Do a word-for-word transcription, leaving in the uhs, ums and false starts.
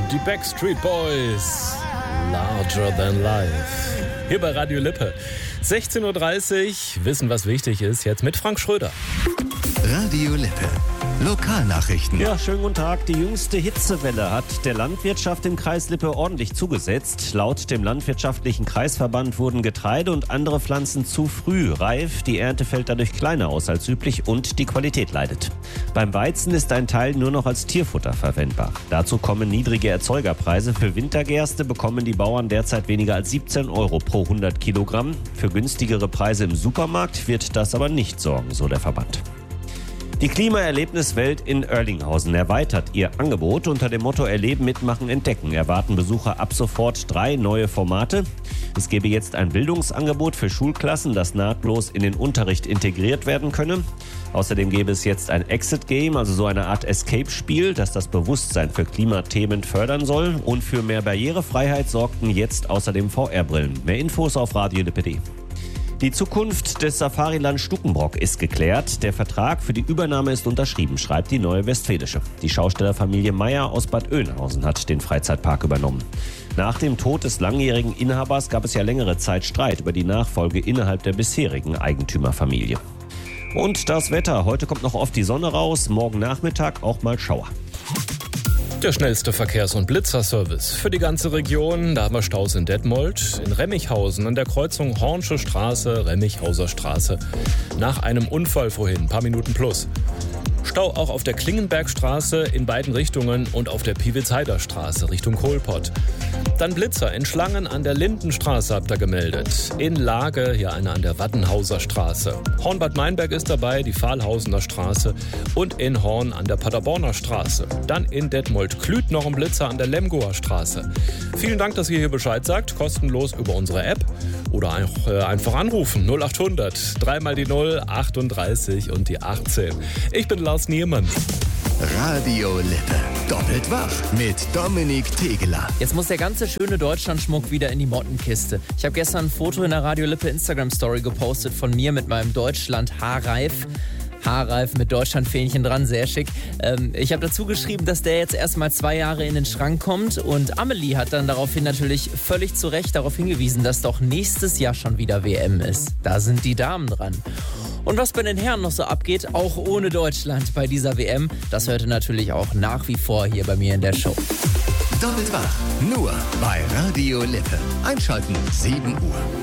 Die Backstreet Boys, Larger Than Life. Hier bei Radio Lippe. sechzehn Uhr dreißig, wissen, was wichtig ist, jetzt mit Frank Schröder. Radio Lippe. Lokalnachrichten. Ja, schönen guten Tag. Die jüngste Hitzewelle hat der Landwirtschaft im Kreis Lippe ordentlich zugesetzt. Laut dem Landwirtschaftlichen Kreisverband wurden Getreide und andere Pflanzen zu früh reif. Die Ernte fällt dadurch kleiner aus als üblich und die Qualität leidet. Beim Weizen ist ein Teil nur noch als Tierfutter verwendbar. Dazu kommen niedrige Erzeugerpreise. Für Wintergerste bekommen die Bauern derzeit weniger als siebzehn Euro pro hundert Kilogramm. Für günstigere Preise im Supermarkt wird das aber nicht sorgen, so der Verband. Die Klimaerlebniswelt in Oerlinghausen erweitert ihr Angebot. Unter dem Motto Erleben, Mitmachen, Entdecken erwarten Besucher ab sofort drei neue Formate. Es gebe jetzt ein Bildungsangebot für Schulklassen, das nahtlos in den Unterricht integriert werden könne. Außerdem gäbe es jetzt ein Exit-Game, also so eine Art Escape-Spiel, das das Bewusstsein für Klimathemen fördern soll. Und für mehr Barrierefreiheit sorgten jetzt außerdem V R-Brillen. Mehr Infos auf radio lippe punkt de. Die Zukunft des Safariland Stukenbrock ist geklärt. Der Vertrag für die Übernahme ist unterschrieben, schreibt die Neue Westfälische. Die Schaustellerfamilie Meyer aus Bad Oeynhausen hat den Freizeitpark übernommen. Nach dem Tod des langjährigen Inhabers gab es ja längere Zeit Streit über die Nachfolge innerhalb der bisherigen Eigentümerfamilie. Und das Wetter. Heute kommt noch oft die Sonne raus, morgen Nachmittag auch mal Schauer. Der schnellste Verkehrs- und Blitzerservice für die ganze Region. Da haben wir Staus in Detmold, in Remmichhausen, an der Kreuzung Hornsche Straße, Remmichhauser Straße. Nach einem Unfall vorhin, ein paar Minuten plus. Stau auch auf der Klingenbergstraße in beiden Richtungen und auf der Piewitzheider Straße Richtung Kohlpott. Dann Blitzer in Schlangen an der Lindenstraße habt ihr gemeldet. In Lage, hier einer an der Wattenhauser Straße. Horn-Bad Meinberg ist dabei, die Fahlhausener Straße und in Horn an der Paderborner Straße. Dann in Detmold-Klüt noch ein Blitzer an der Lemgoer Straße. Vielen Dank, dass ihr hier Bescheid sagt, kostenlos über unsere App oder auch, äh, einfach anrufen. null acht hundert, dreimal die null, achtunddreißig und die achtzehn. Ich bin Lars Niermann. Radio Lippe. Doppelt wach mit Dominik Tegeler. Jetzt muss der ganze schöne Deutschlandschmuck wieder in die Mottenkiste. Ich habe gestern ein Foto in der Radio Lippe Instagram-Story gepostet von mir mit meinem Deutschland-Haarreif. Haarreif mit Deutschlandfähnchen dran, sehr schick. Ähm, ich habe dazu geschrieben, dass der jetzt erstmal zwei Jahre in den Schrank kommt und Amelie hat dann daraufhin natürlich völlig zu Recht darauf hingewiesen, dass doch nächstes Jahr schon wieder W M ist. Da sind die Damen dran. Und was bei den Herren noch so abgeht, auch ohne Deutschland bei dieser W M, das hört ihr natürlich auch nach wie vor hier bei mir in der Show. Doppelt wach, nur bei Radio Lippe. Einschalten, sieben Uhr.